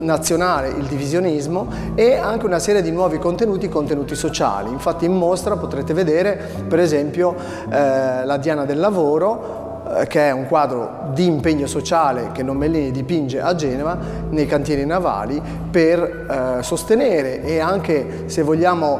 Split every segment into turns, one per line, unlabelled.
nazionale, il divisionismo, e anche una serie di nuovi contenuti sociali. Infatti in mostra potrete vedere per esempio la Diana del lavoro, che è un quadro di impegno sociale che Nombellini dipinge a Genova nei cantieri navali per sostenere e anche, se vogliamo,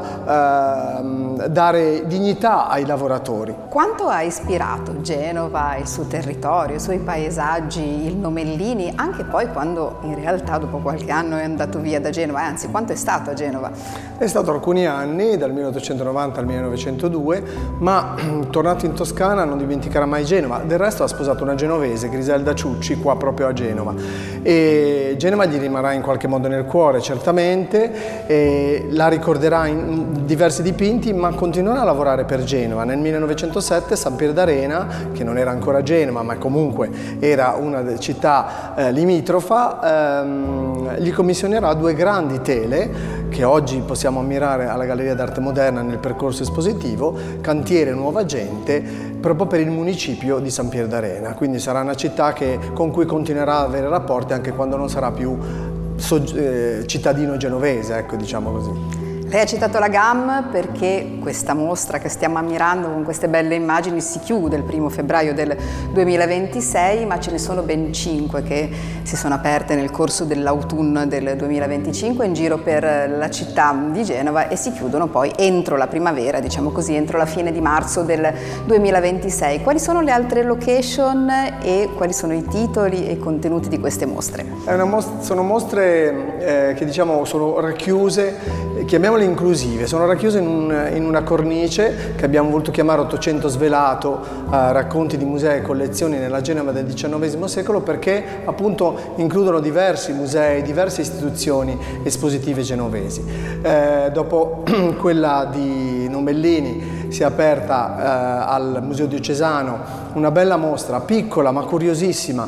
dare dignità ai lavoratori.
Quanto ha ispirato Genova, il suo territorio, i suoi paesaggi, il Nombellini, anche poi quando in realtà dopo qualche anno è andato via da Genova, anzi quanto è stato a Genova?
È stato alcuni anni, dal 1890 al 1902, ma tornato in Toscana non dimenticherà mai Genova. Del resto ha sposato una genovese, Griselda Ciucci, qua proprio a Genova, e Genova gli rimarrà in qualche modo nel cuore certamente, e la ricorderà in diversi dipinti, ma continuerà a lavorare per Genova. Nel 1907 Sampierdarena, che non era ancora Genova ma comunque era una città limitrofa, gli commissionerà 2 grandi tele che oggi possiamo ammirare alla Galleria d'Arte Moderna nel percorso espositivo, Cantiere Nuova Gente, proprio per il municipio di Sampierdarena. Quindi sarà una città con cui continuerà ad avere rapporti anche quando non sarà più cittadino genovese, ecco, diciamo così.
Lei ha citato la GAM perché questa mostra che stiamo ammirando con queste belle immagini si chiude il 1° febbraio del 2026, ma ce ne sono ben 5 che si sono aperte nel corso dell'autunno del 2025 in giro per la città di Genova e si chiudono poi entro la primavera, diciamo così, entro la fine di marzo del 2026. Quali sono le altre location e quali sono i titoli e i contenuti di queste mostre?
Sono mostre che diciamo sono racchiuse, chiamiamole inclusive, sono racchiuse in una cornice che abbiamo voluto chiamare 800 svelato, racconti di musei e collezioni nella Genova del XIX secolo, perché appunto includono diversi musei, diverse istituzioni espositive genovesi. Dopo quella di Nombellini si è aperta al Museo Diocesano una bella mostra, piccola ma curiosissima,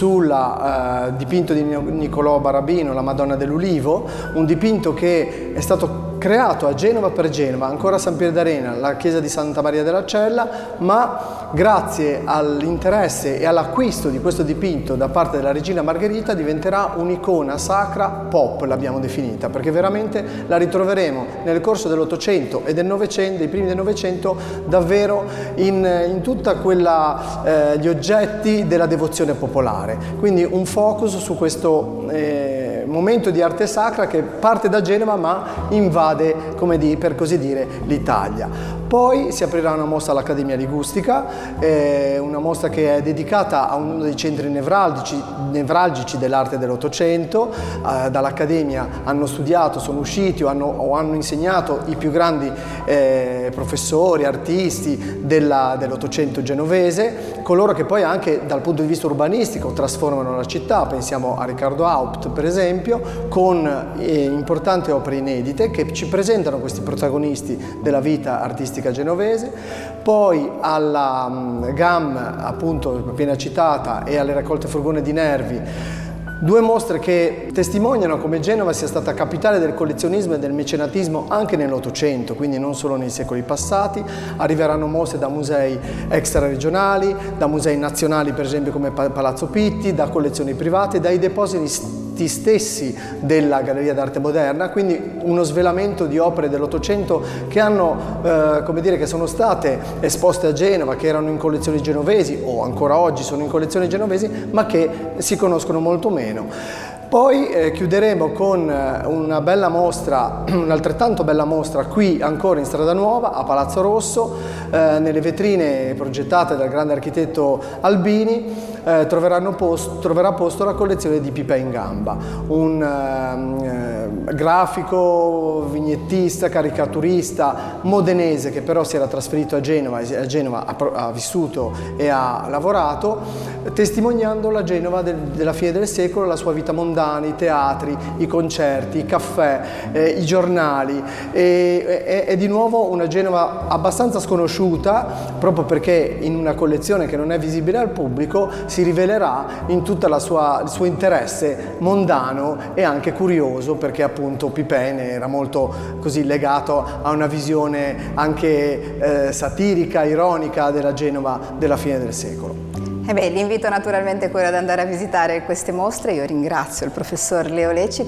sul dipinto di Niccolò Barabino, La Madonna dell'Ulivo, un dipinto che è stato creato a Genova per Genova, ancora a Sampierdarena, la chiesa di Santa Maria della Cella, ma grazie all'interesse e all'acquisto di questo dipinto da parte della regina Margherita diventerà un'icona sacra pop, l'abbiamo definita, perché veramente la ritroveremo nel corso dell'Ottocento e del Novecento, dei primi del Novecento, davvero in tutta quella gli oggetti della devozione popolare. Quindi un focus su questo momento di arte sacra che parte da Genova ma invade, per così dire, l'Italia. Poi si aprirà una mostra all'Accademia Ligustica, una mostra che è dedicata a uno dei centri nevralgici dell'arte dell'Ottocento. Dall'Accademia hanno studiato, sono usciti o hanno insegnato i più grandi professori, artisti dell'Ottocento genovese, coloro che poi anche dal punto di vista urbanistico trasformano la città. Pensiamo a Riccardo Haupt, per esempio, con importanti opere inedite che ci presentano questi protagonisti della vita artistica genovese. Poi alla GAM, appunto appena citata, e alle raccolte Furgone di Nervi, 2 mostre che testimoniano come Genova sia stata capitale del collezionismo e del mecenatismo anche nell'Ottocento, quindi non solo nei secoli passati. Arriveranno mostre da musei extraregionali, da musei nazionali per esempio come Palazzo Pitti, da collezioni private, dai depositi stessi della Galleria d'Arte Moderna, quindi uno svelamento di opere dell'Ottocento che che sono state esposte a Genova, che erano in collezioni genovesi o ancora oggi sono in collezioni genovesi, ma che si conoscono molto meno. Poi chiuderemo con una bella mostra, un'altrettanto bella mostra qui ancora in Strada Nuova a Palazzo Rosso, nelle vetrine progettate dal grande architetto Albini. Troverà posto la collezione di Pipè in Gamba, un grafico, vignettista, caricaturista modenese che però si era trasferito a Genova ha vissuto e ha lavorato, testimoniando la Genova della fine del secolo, la sua vita mondana, i teatri, i concerti, i caffè, i giornali. È di nuovo una Genova abbastanza sconosciuta, proprio perché in una collezione che non è visibile al pubblico si rivelerà in tutto il suo interesse mondano e anche curioso, perché appunto Pipè era molto così legato a una visione anche satirica, ironica della Genova della fine del secolo.
L'invito naturalmente è quello ad andare a visitare queste mostre. Io ringrazio il professor Leo Lecci